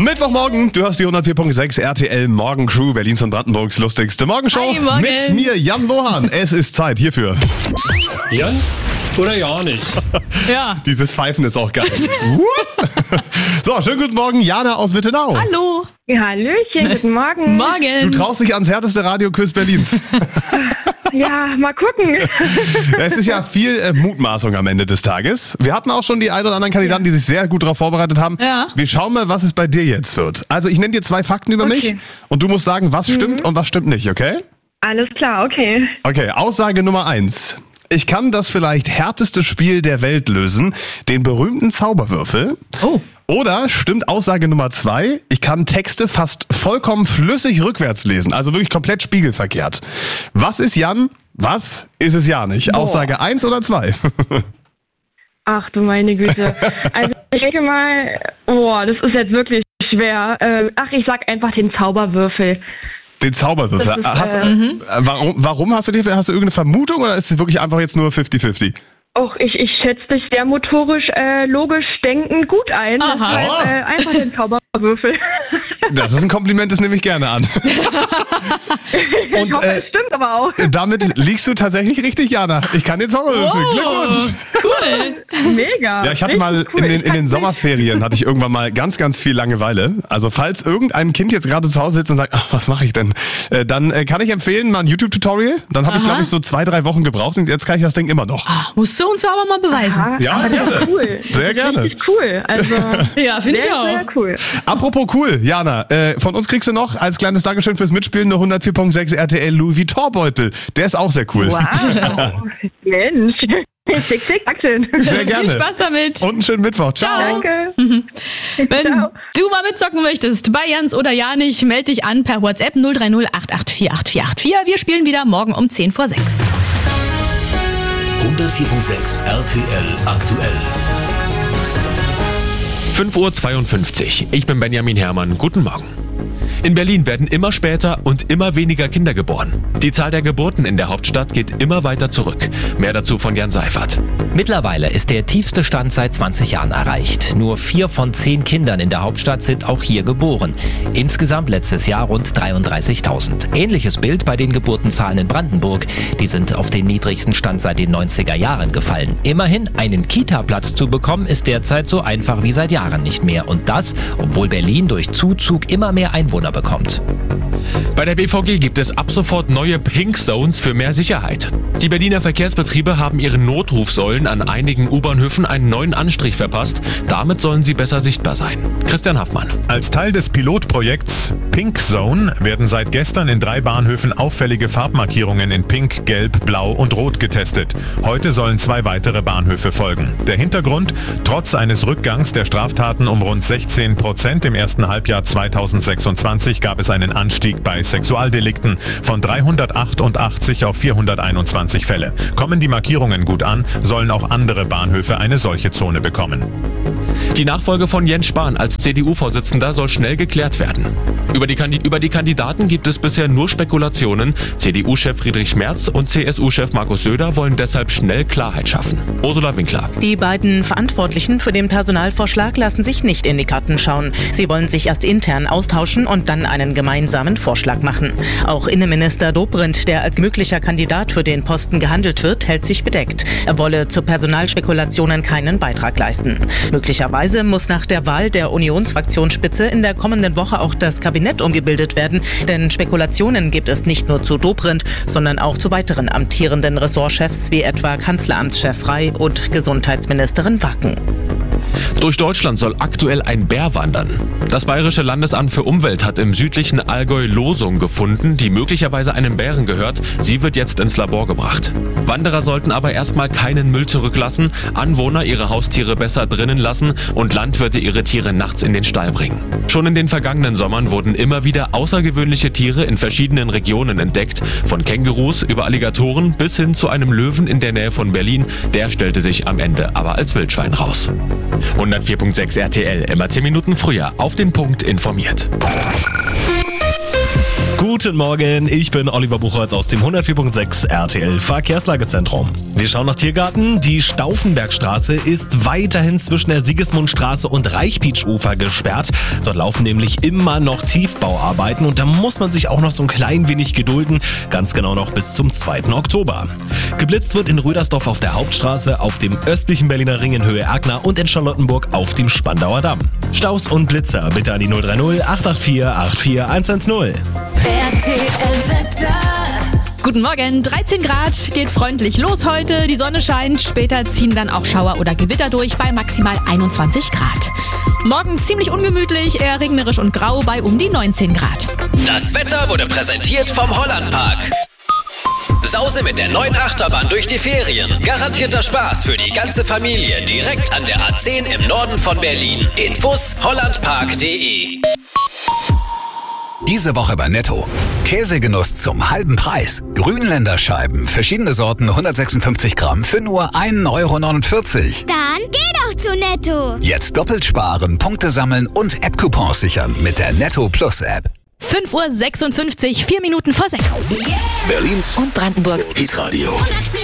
Mittwochmorgen, du hörst die 104.6 RTL Morgencrew, Berlins und Brandenburgs lustigste Morgenshow. Hi, morgen. Mit mir, Jan Lohan. Es ist Zeit hierfür. Jan oder ja nicht? Ja. Dieses Pfeifen ist auch geil. So, schönen guten Morgen, Jana aus Wittenau. Hallo. Ja, Hallöchen, guten Morgen. Morgen. Du traust dich ans härteste Radioquiz Berlins. Ja, mal gucken. Es ist ja viel Mutmaßung am Ende des Tages. Wir hatten auch schon die ein oder anderen Kandidaten, die sich sehr gut darauf vorbereitet haben. Ja. Wir schauen mal, was es bei dir jetzt wird. Also ich nenne dir 2 Fakten über mich und du musst sagen, was stimmt und was stimmt nicht, okay? Alles klar, okay. Okay, Aussage Nummer 1. Ich kann das vielleicht härteste Spiel der Welt lösen, den berühmten Zauberwürfel. Oh. Oder stimmt Aussage Nummer 2, ich kann Texte fast vollkommen flüssig rückwärts lesen, also wirklich komplett spiegelverkehrt. Was ist Jan? Was ist es ja nicht? Boah. Aussage 1 oder 2? Ach du meine Güte. Also ich denke mal, das ist jetzt wirklich schwer. Ich sag einfach den Zauberwürfel. Den Zauberwürfel. Das ist, Warum hast du irgendeine Vermutung oder ist es wirklich einfach jetzt nur 50-50? Ich schätze dich sehr motorisch, logisch denkend gut ein. Aha. Deshalb, einfach den Zauberwürfel. Das ist ein Kompliment, das nehme ich gerne an. Ich hoffe, es stimmt aber auch. Damit liegst du tatsächlich richtig, Jana. Ich kann den Zauberwürfel. Glückwunsch. Cool. Mega. Ja, ich hatte mal cool. in den Sommerferien hatte ich irgendwann mal ganz, ganz viel Langeweile. Also falls irgendein Kind jetzt gerade zu Hause sitzt und sagt, ach, was mache ich denn? Dann kann ich empfehlen, mal ein YouTube-Tutorial. Dann habe ich, glaube ich, so 2-3 Wochen gebraucht und jetzt kann ich das Ding immer noch. Musst du uns aber mal beweisen. Ja, aber das gerne. ist cool. Sehr gerne. Richtig cool. Also, Ja, finde ich auch. sehr cool. Apropos cool, Jana, von uns kriegst du noch als kleines Dankeschön fürs Mitspielen eine 104.6 RTL Louis Vuitton Beutel. Der ist auch sehr cool. Wow. Mensch. Tick, Aktien. Sehr gerne. Viel Spaß damit. Und einen schönen Mittwoch. Ciao. Danke. Wenn Ciao. du mal mitzocken möchtest, bei Jans oder Janich, melde dich an per WhatsApp 030 884 8484. Wir spielen wieder morgen um 10 vor 6. 104.6 RTL aktuell. 5:52 Uhr. Ich bin Benjamin Herrmann. Guten Morgen. In Berlin werden immer später und immer weniger Kinder geboren. Die Zahl der Geburten in der Hauptstadt geht immer weiter zurück. Mehr dazu von Jan Seifert. Mittlerweile ist der tiefste Stand seit 20 Jahren erreicht. Nur 4 von 10 Kindern in der Hauptstadt sind auch hier geboren. Insgesamt letztes Jahr rund 33.000. Ähnliches Bild bei den Geburtenzahlen in Brandenburg. Die sind auf den niedrigsten Stand seit den 90er Jahren gefallen. Immerhin, einen Kita-Platz zu bekommen, ist derzeit so einfach wie seit Jahren nicht mehr. Und das, obwohl Berlin durch Zuzug immer mehr Einwohner bekommt. Bei der BVG gibt es ab sofort neue Pink Zones für mehr Sicherheit. Die Berliner Verkehrsbetriebe haben ihren Notrufsäulen an einigen U-Bahnhöfen einen neuen Anstrich verpasst. Damit sollen sie besser sichtbar sein. Christian Haffmann. Als Teil des Pilotprojekts Pink Zone werden seit gestern in 3 Bahnhöfen auffällige Farbmarkierungen in Pink, Gelb, Blau und Rot getestet. Heute sollen 2 weitere Bahnhöfe folgen. Der Hintergrund? Trotz eines Rückgangs der Straftaten um rund 16% im ersten Halbjahr 2026 gab es einen Anstieg bei Sexualdelikten von 388 auf 421 Fälle. Kommen die Markierungen gut an, sollen auch andere Bahnhöfe eine solche Zone bekommen. Die Nachfolge von Jens Spahn als CDU-Vorsitzender soll schnell geklärt werden. Über die Kandidaten gibt es bisher nur Spekulationen. CDU-Chef Friedrich Merz und CSU-Chef Markus Söder wollen deshalb schnell Klarheit schaffen. Ursula Winkler. Die beiden Verantwortlichen für den Personalvorschlag lassen sich nicht in die Karten schauen. Sie wollen sich erst intern austauschen und dann einen gemeinsamen Vorschlag machen. Auch Innenminister Dobrindt, der als möglicher Kandidat für den Posten gehandelt wird, hält sich bedeckt. Er wolle zu Personalspekulationen keinen Beitrag leisten. Möglicherweise muss nach der Wahl der Unionsfraktionsspitze in der kommenden Woche auch das Kabinett umgebildet werden, denn Spekulationen gibt es nicht nur zu Dobrindt, sondern auch zu weiteren amtierenden Ressortchefs wie etwa Kanzleramtschef Rey und Gesundheitsministerin Wacken. Durch Deutschland soll aktuell ein Bär wandern. Das Bayerische Landesamt für Umwelt hat im südlichen Allgäu Losung gefunden, die möglicherweise einem Bären gehört. Sie wird jetzt ins Labor gebracht. Wanderer sollten aber erstmal keinen Müll zurücklassen, Anwohner ihre Haustiere besser drinnen lassen und Landwirte ihre Tiere nachts in den Stall bringen. Schon in den vergangenen Sommern wurden immer wieder außergewöhnliche Tiere in verschiedenen Regionen entdeckt. Von Kängurus über Alligatoren bis hin zu einem Löwen in der Nähe von Berlin. Der stellte sich am Ende aber als Wildschwein raus. 104.6 RTL, immer 10 Minuten früher auf den Punkt informiert. Gut. Guten Morgen, ich bin Oliver Buchholz aus dem 104.6 RTL Verkehrslagezentrum. Wir schauen nach Tiergarten. Die Stauffenbergstraße ist weiterhin zwischen der Sigismundstraße und Reichpietsch-Ufer gesperrt. Dort laufen nämlich immer noch Tiefbauarbeiten und da muss man sich auch noch so ein klein wenig gedulden. Ganz genau noch bis zum 2. Oktober. Geblitzt wird in Rüdersdorf auf der Hauptstraße, auf dem östlichen Berliner Ring in Höhe Erkner und in Charlottenburg auf dem Spandauer Damm. Staus und Blitzer bitte an die 030 884 84110. RTL-Wetter. Guten Morgen, 13 Grad, geht freundlich los heute, die Sonne scheint, später ziehen dann auch Schauer oder Gewitter durch bei maximal 21 Grad. Morgen ziemlich ungemütlich, eher regnerisch und grau bei um die 19 Grad. Das Wetter wurde präsentiert vom Hollandpark. Sause mit der neuen Achterbahn durch die Ferien. Garantierter Spaß für die ganze Familie direkt an der A10 im Norden von Berlin. Infos hollandpark.de. Diese Woche bei Netto. Käsegenuss zum halben Preis. Grünländer Scheiben, verschiedene Sorten, 156 Gramm für nur 1,49 Euro. Dann geh doch zu Netto. Jetzt doppelt sparen, Punkte sammeln und App-Coupons sichern mit der Netto Plus App. 5:56 Uhr, 4 Minuten vor 6. Berlins und Brandenburgs Hitradio.